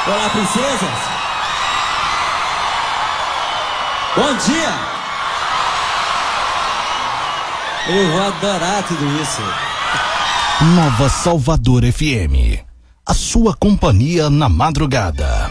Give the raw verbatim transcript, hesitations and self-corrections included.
Olá, princesas. Bom dia. Eu vou adorar tudo isso. Nova Salvador F M. A sua companhia na madrugada.